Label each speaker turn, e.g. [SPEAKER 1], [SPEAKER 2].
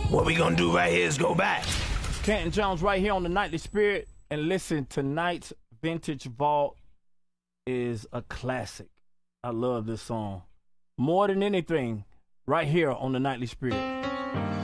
[SPEAKER 1] What we gonna do right here is go back.
[SPEAKER 2] Canton Jones right here on the Nightly Spirit. And listen, tonight's Vintage Vault is a classic. I love this song. More than anything, right here on the Nightly Spirit.